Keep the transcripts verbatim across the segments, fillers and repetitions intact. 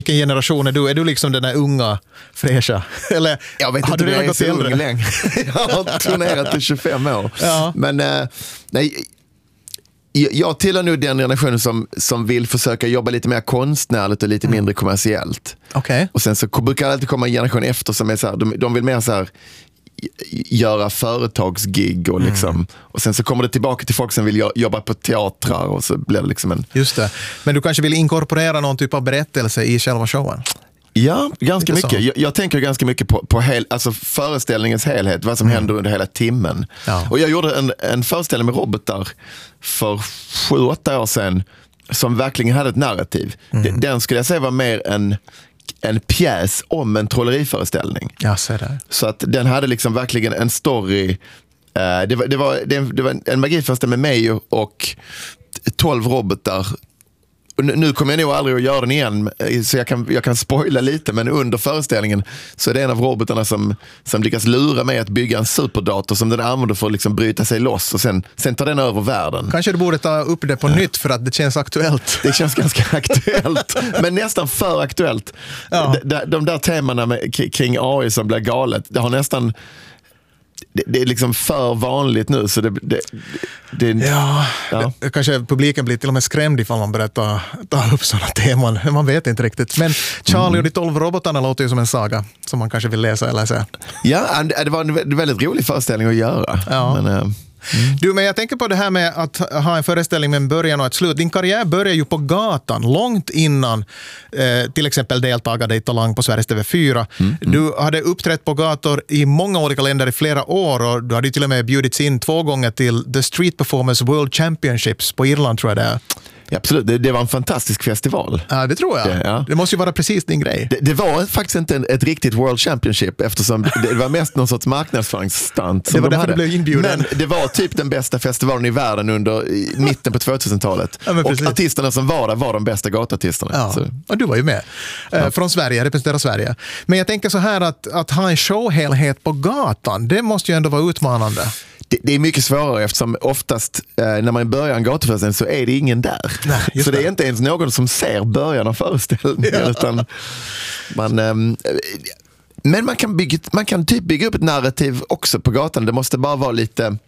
Vilken generation är du? Är du liksom den där unga, fräscha? Eller jag vet har inte du om jag redan är gått så äldre? ung längre. Jag har turnerat i tjugofem år. Ja. Men eh, nej, jag tillhör nu den generationen som, som vill försöka jobba lite mer konstnärligt och lite mm. mindre kommersiellt. Okay. Och sen så brukar det alltid komma en generation efter som är så här, de, de vill mer så här göra företagsgig och liksom mm. och sen så kommer det tillbaka till folk som vill jobba på teatrar och så blir det liksom en... Just det. Men du kanske vill inkorporera någon typ av berättelse i själva showen? Ja, ganska mycket. Jag, jag tänker ganska mycket på, på hel, alltså föreställningens helhet, vad som mm. händer under hela timmen. Ja. Och jag gjorde en, en föreställning med robotar för sju, åtta år sedan som verkligen hade ett narrativ. Mm. Den skulle jag säga var mer en en pjäs om en trolleriföreställning. Ja, så där. Så att den hade liksom verkligen en story. Uh, det, var, det, var, det, det var en magiföreställning med mig och, och tolv robotar. Och nu, nu kommer jag nog aldrig att göra den igen, så jag kan, jag kan spoila lite, men under föreställningen så är det en av robotarna som, som lyckas lura mig att bygga en superdator som den använder för att liksom bryta sig loss och sen, sen tar den över världen. Kanske du borde ta upp det på ja. nytt för att det känns aktuellt. Det känns ganska aktuellt, men nästan för aktuellt. Ja. De, de där temana med, kring A I som blir galet, det har nästan... Det, det är liksom för vanligt nu så det, det, det, ja, ja. Det, kanske publiken blir till och med skrämd ifall man börjar ta, ta upp sådana teman. Man vet inte riktigt. Men Charlie mm. och de tolv robotarna låter ju som en saga som man kanske vill läsa eller se. Ja, det var en väldigt rolig föreställning att göra. Ja. Men, mm. Du, men jag tänker på det här med att ha en föreställning med en början och ett slut. Din karriär börjar ju på gatan långt innan eh, till exempel deltagade i Talang på Sveriges T V fyra. Mm, mm. Du hade uppträtt på gator i många olika länder i flera år och du hade till och med bjudits in två gånger till The Street Performance World Championships på Irland, tror jag det är. Ja, absolut, det, det var en fantastisk festival. Ja, det tror jag. Det, ja. det måste ju vara precis din grej. Det, det var faktiskt inte en, ett riktigt World Championship eftersom det, det var mest någon sorts marknadsföringsstunt. Det var de därför du blev inbjuden. Men det var typ den bästa festivalen i världen under i mitten på tvåtusentalet. Ja, och artisterna som var där var de bästa gatartisterna. Ja, så. Och du var ju med. Ja. Från Sverige, representerar Sverige. Men jag tänker så här att, att ha en showhelhet på gatan, det måste ju ändå vara utmanande. Det, det är mycket svårare eftersom oftast eh, när man börjar en gatuföreställning så är det ingen där. Nej, så det är inte ens någon som ser början av föreställningen. Ja. Utan man, eh, men man kan, bygga, man kan typ bygga upp ett narrativ också på gatan. Det måste bara vara lite... Mm.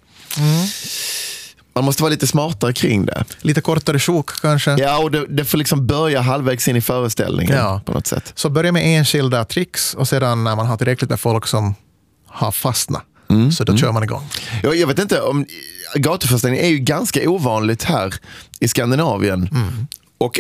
Man måste vara lite smartare kring det. Lite kortare sjok kanske. Ja, och det, det får liksom börja halvvägs in i föreställningen ja. på något sätt. Så börja med enskilda tricks och sedan när man har tillräckligt med folk som har fastnat. Mm, så då mm. kör man igång. Jag, jag vet inte om gatuföreställning är ju ganska ovanligt här i Skandinavien. Mm. Och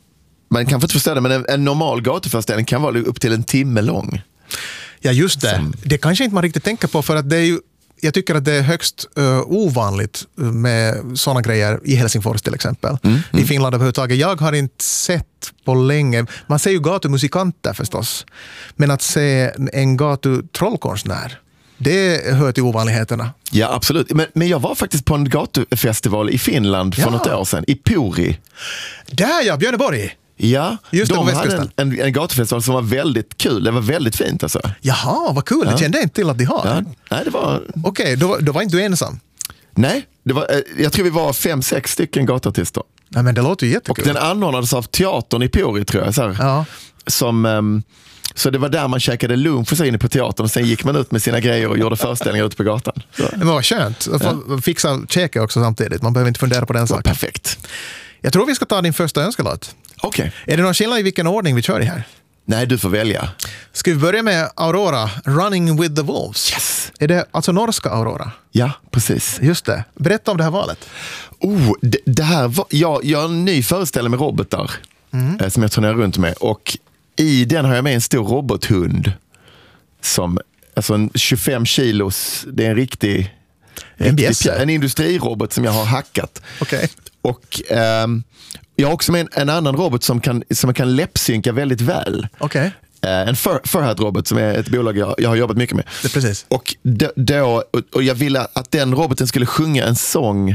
man kan få inte förstå det, men en, en normal gatuföreställning kan vara upp till en timme lång. Ja, just det. Som... Det kanske inte man riktigt tänker på för att det är ju, jag tycker att det är högst uh, ovanligt med sådana grejer i Helsingfors till exempel. Mm, mm. I Finland överhuvudtaget. Jag har inte sett på länge. Man ser ju gatumusikanter förstås. Men att se en gatutrollkonstnär, det hör till ovanligheterna. Ja, absolut. Men, men jag var faktiskt på en gatufestival i Finland för ja. något år sedan. I Pori. Där ja, Björneborg. Ja, just de hade en, en, en gatufestival som var väldigt kul. Det var väldigt fint alltså. Jaha, vad kul. Ja. Det kände jag inte till att de har. Ja. Nej, det var... Okej, okay, då, då var inte du ensam? Nej, det var, jag tror vi var fem, sex stycken gatartister. Nej, men det låter ju jättekul. Och den anordnades av teatern i Pori, tror jag. Så här, ja. Som... Um, Så det var där man käkade lunch och så inne på teatern och sen gick man ut med sina grejer och gjorde föreställningar ute på gatan. Så. Men vad skönt. Ja. Fixa käka också samtidigt. Man behöver inte fundera på den saken. Perfekt. Jag tror vi ska ta din första önskelåt. Okej. Okay. Är det någon skillnad i vilken ordning vi kör i här? Nej, du får välja. Ska vi börja med Aurora, Running with the Wolves? Yes. Är det alltså norska Aurora? Ja, precis. Just det. Berätta om det här valet. Oh, det, det här var... Jag, jag har en ny föreställning med robotar mm. eh, som jag turnerar runt med och i den har jag med en stor robothund som, alltså en tjugofem kilos, det är en riktig, en, riktig en industrirobot som jag har hackat. Okay. Och um, jag har också med en, en annan robot som kan, som kan läppsynka väldigt väl. Okay. Uh, en Furhat-robot som är ett bolag jag, jag har jobbat mycket med. Det är precis. Och, då, då, och jag ville att den roboten skulle sjunga en sång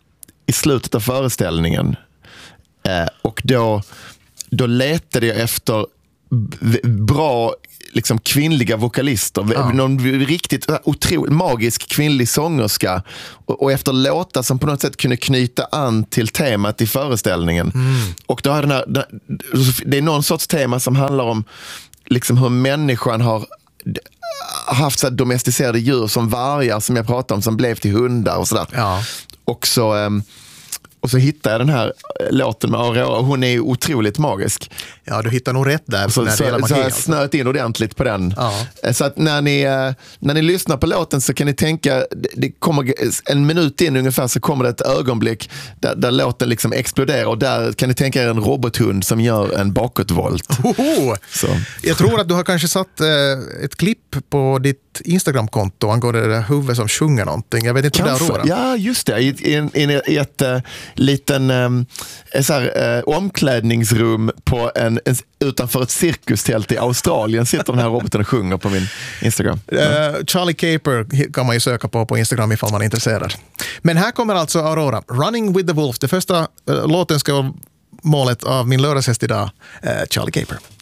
i slutet av föreställningen. Uh, och då, då letade jag efter b- bra liksom kvinnliga vokalister. Ja. Någon riktigt otroligt magisk kvinnlig sångerska. Och, och efter låtar som på något sätt kunde knyta an till temat i föreställningen. Mm. Och då har den här, det är någon sorts tema som handlar om liksom hur människan har haft så här domesticerade djur som vargar som jag pratade om, som blev till hundar och sådär. Ja. Och så... Um, Och så hittade jag den här låten med Aurora. Hon är ju otroligt magisk. Ja, du hittar nog rätt där. Så, när så, det gäller så magi, jag alltså. snöat in ordentligt på den. Ja. Så att när ni, när ni lyssnar på låten så kan ni tänka, det kommer en minut in ungefär så kommer det ett ögonblick där, där låten liksom exploderar och där kan ni tänka er en robothund som gör en bakåtvolt. Oho. Så. Jag tror att du har kanske satt eh, ett klipp på ditt Instagram-konto angående det där huvudet som sjunger någonting. Jag vet inte om det är Aurora. Ja, just det. I, i, i, i ett uh, liten um, så här, uh, omklädningsrum på en, en, utanför ett cirkustält i Australien sitter den här roboten och sjunger på min Instagram. Uh, Charlie Caper kan man ju söka på på Instagram ifall man är intresserad. Men här kommer alltså Aurora. Running with the Wolves. Det första uh, låten ska vara målet av min lördagshäst idag. Uh, Charlie Caper.